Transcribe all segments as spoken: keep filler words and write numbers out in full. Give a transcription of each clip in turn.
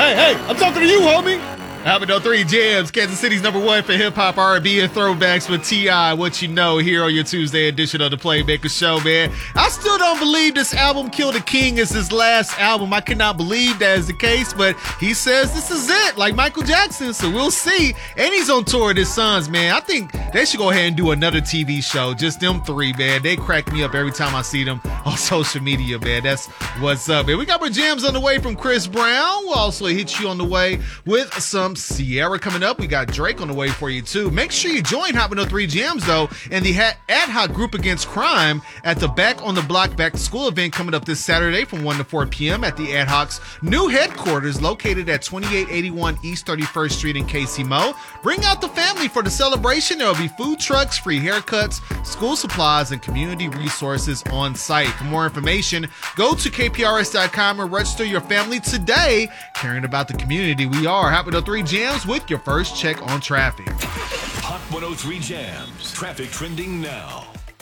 hey, hey, I'm talking to you, homie. Hot oh three Jams, Kansas City's number one for hip-hop, R and B, and throwbacks with T I What You Know here on your Tuesday edition of the Playmaker Show, man. I still don't believe this album, Kill the King, is his last album. I cannot believe that is the case, but he says this is it, like Michael Jackson, so we'll see. And he's on tour with his sons, man. I think they should go ahead and do another T V show, just them three, man. They crack me up every time I see them on social media, man. That's what's up, man. We got more jams on the way from Chris Brown. We'll also hit you on the way with some Sierra coming up. We got Drake on the way for you too. Make sure you join Hot one oh three Jams though and the Ad Hoc Group Against Crime at the Back on the Block Back to School event coming up this Saturday from one to four p.m. at the Ad Hoc's new headquarters located at twenty-eight eighty-one East thirty-first Street in K C M O. Bring out the family for the celebration. There will be food trucks, free haircuts, school supplies, and community resources on site. For more information, go to K P R S dot com and register your family today. Caring about the community, we are Hot one oh three Jams with your first check on traffic. Hot one oh three Jams, traffic trending now.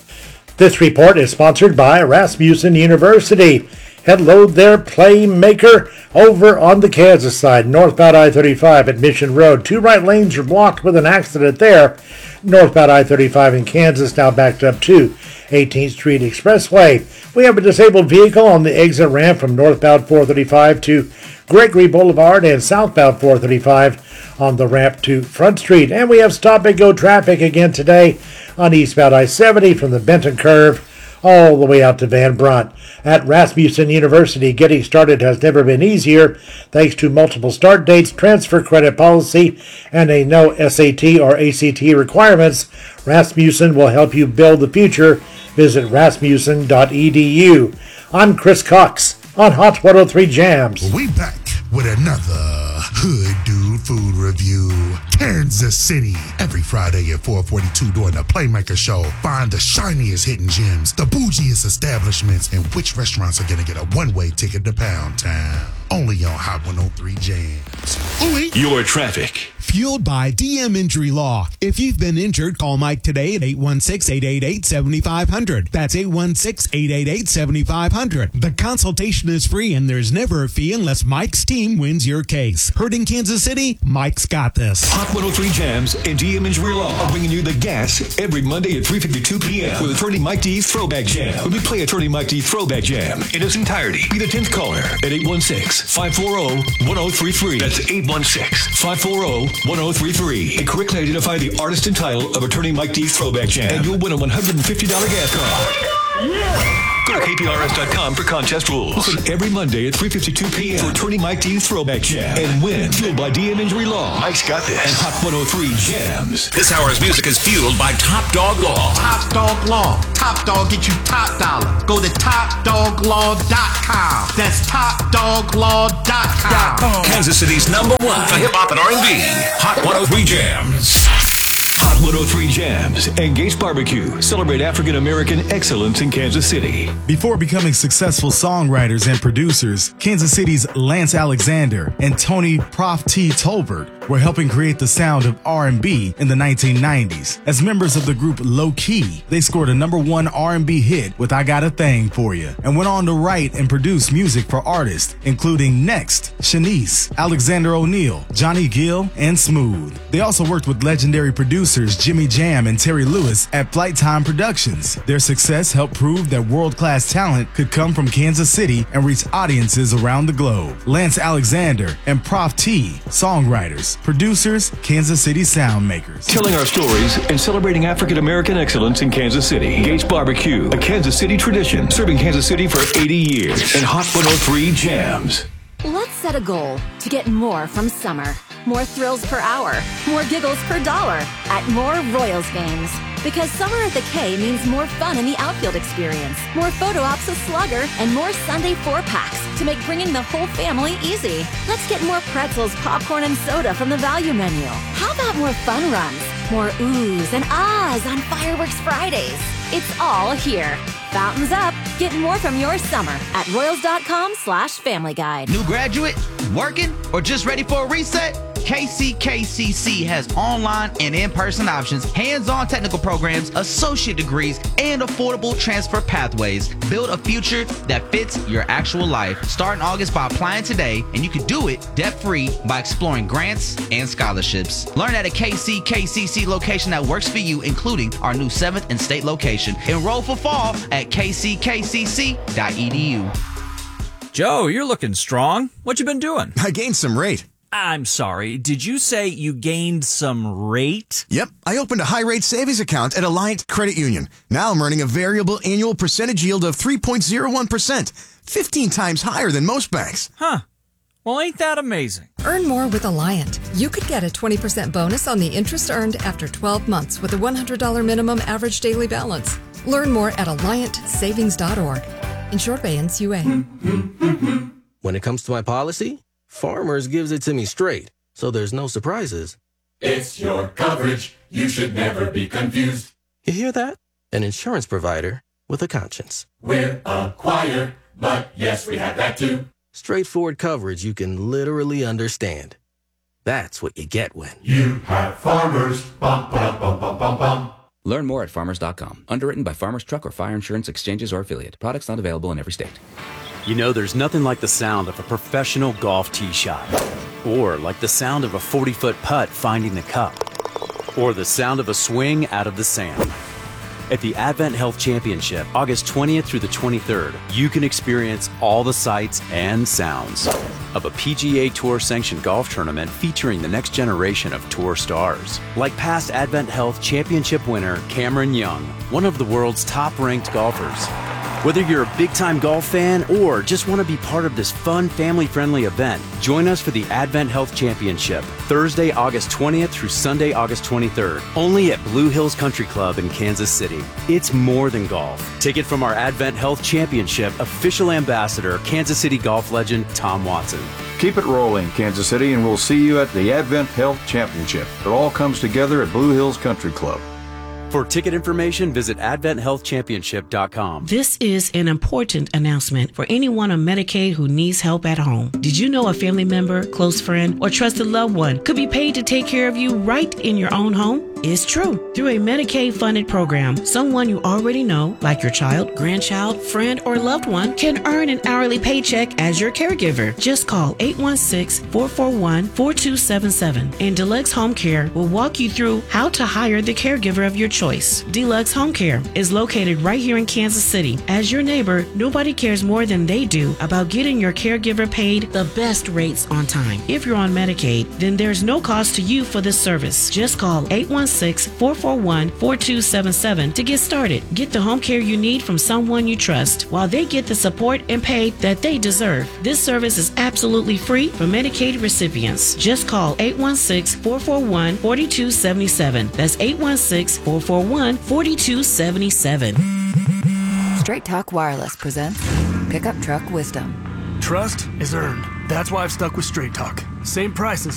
This report is sponsored by Rasmussen University. Head load their Playmaker over on the Kansas side, northbound I thirty-five at Mission Road. Two right lanes are blocked with an accident there. Northbound I thirty-five in Kansas now backed up to eighteenth Street Expressway. We have a disabled vehicle on the exit ramp from northbound four thirty-five to Gregory Boulevard and southbound four thirty-five on the ramp to Front Street. And we have stop-and-go traffic again today on eastbound I seventy from the Benton Curve all the way out to Van Brunt. At Rasmussen University, getting started has never been easier thanks to multiple start dates, transfer credit policy, and a no S A T or A C T requirements. Rasmussen will help you build the future. Visit rasmussen dot e d u. I'm Chris Cox on Hot one oh three Jams. We back with another Hood Dude Food Review. Kansas City. Every Friday at four forty-two during the Playmaker Show. Find the shiniest hidden gems, the bougiest establishments, and which restaurants are going to get a one-way ticket to Pound Town. Only on Hot one oh three Jams. Ooh-wee. Your traffic. Fueled by D M Injury Law. If you've been injured, call Mike today at eight one six, eight eight eight, seven five zero zero. That's eight one six, eight eight eight, seven five zero zero. The consultation is free and there's never a fee unless Mike's team wins your case. Heard in Kansas City? Mike's got this. Hot one oh three Jams and D M Injury Law are bringing you the gas every Monday at three fifty-two p.m. with Attorney Mike D's Throwback Jam. When we play Attorney Mike D's Throwback Jam in its entirety, be the tenth caller at eight one six, five four zero, one zero three three. That's eight one six, five four zero, one zero three three. And correctly identify the artist and title of Attorney Mike D's Throwback Jam, and you'll win a one hundred fifty dollars gas card. Yeah. Go to K P R S dot com for contest rules. Listen every Monday at three fifty-two p.m. for Attorney Mike D's Throwback Jam and win. Fueled by D M Injury Law. Mike's got this. And Hot one oh three Jams. This hour's music is fueled by Top Dog Law. Top Dog Law. Top Dog get you top dollar. Go to top dog law dot com. That's top dog law dot com. Kansas City's number one for hip hop and R and B. Hot one oh three Jams. Hot one oh three Jams and Gates Barbecue celebrate African American excellence in Kansas City. Before becoming successful songwriters and producers, Kansas City's Lance Alexander and Tony Prof T Tolbert were helping create the sound of R and B in the nineteen nineties. As members of the group Low Key, they scored a number one R and B hit with I Got a Thing For You and went on to write and produce music for artists including Next, Shanice, Alexander O'Neal, Johnny Gill, and Smooth. They also worked with legendary producers Jimmy Jam and Terry Lewis at Flight Time Productions. Their success helped prove that world-class talent could come from Kansas City and reach audiences around the globe. Lance Alexander and Prof T, songwriters, producers, Kansas City sound makers. Telling our stories and celebrating African American excellence in Kansas City. Gates Barbecue, a Kansas City tradition, serving Kansas City for eighty years. And Hot one oh three Jams. Let's set a goal to get more from summer. More thrills per hour, more giggles per dollar at more Royals games. Because summer at the K means more fun in the outfield experience, more photo ops with Slugger, and more Sunday four-packs to make bringing the whole family easy. Let's get more pretzels, popcorn, and soda from the value menu. How about more fun runs? More oohs and ahs on Fireworks Fridays. It's all here. Fountains up. Get more from your summer at royals dot com slash family guide. New graduate? Working? Or just ready for a reset? K C K C C has online and in-person options, hands-on technical programs, associate degrees, and affordable transfer pathways. Build a future that fits your actual life. Start in August by applying today, and you can do it debt-free by exploring grants and scholarships. Learn at a K C K C C location that works for you, including our new seventh and state location. Enroll for fall at k c k c c dot e d u. Joe, you're looking strong. What you been doing? I gained some rate. I'm sorry. Did you say you gained some rate? Yep. I opened a high-rate savings account at Alliant Credit Union. Now I'm earning a variable annual percentage yield of three point zero one percent, fifteen times higher than most banks. Huh. Well, ain't that amazing? Earn more with Alliant. You could get a twenty percent bonus on the interest earned after twelve months with a one hundred dollars minimum average daily balance. Learn more at alliant savings dot org. Insured by N C U A. When it comes to my policy, Farmers gives it to me straight, so there's no surprises. It's your coverage. You should never be confused. You hear that? An insurance provider with a conscience. We're a choir, but yes, we have that too. Straightforward coverage you can literally understand. That's what you get when you have Farmers. Bum, bum, bum, bum, bum, bum. Learn more at farmers dot com. Underwritten by Farmers Truck or Fire Insurance Exchanges or Affiliate. Products not available in every state. You know, there's nothing like the sound of a professional golf tee shot. Or like the sound of a forty-foot putt finding the cup. Or the sound of a swing out of the sand. At the Advent Health Championship, August twentieth through the twenty-third, you can experience all the sights and sounds of a P G A Tour sanctioned golf tournament featuring the next generation of tour stars. Like past Advent Health Championship winner Cameron Young, one of the world's top-ranked golfers. Whether you're a big-time golf fan or just want to be part of this fun, family-friendly event, join us for the Advent Health Championship, Thursday, August twentieth through Sunday, August twenty-third, only at Blue Hills Country Club in Kansas City. It's more than golf. Take it from our Advent Health Championship official ambassador, Kansas City golf legend Tom Watson. Keep it rolling, Kansas City, and we'll see you at the Advent Health Championship. It all comes together at Blue Hills Country Club. For ticket information, visit advent health championship dot com. This is an important announcement for anyone on Medicaid who needs help at home. Did you know a family member, close friend, or trusted loved one could be paid to take care of you right in your own home? It's true. Through a Medicaid-funded program, someone you already know, like your child, grandchild, friend, or loved one, can earn an hourly paycheck as your caregiver. Just call eight one six, four four one, four two seven seven, and Deluxe Home Care will walk you through how to hire the caregiver of your choice. Deluxe Home Care is located right here in Kansas City. As your neighbor, nobody cares more than they do about getting your caregiver paid the best rates on time. If you're on Medicaid, then there's no cost to you for this service. Just call eight one six, four four one, four two seven seven to get started. Get the home care you need from someone you trust while they get the support and pay that they deserve. This service is absolutely free for Medicaid recipients. Just call eight one six, four four one, four two seven seven. That's eight one six, four four one, four two seven seven. Straight Talk Wireless presents Pickup Truck Wisdom. Trust is earned. That's why I've stuck with Straight Talk. Same prices,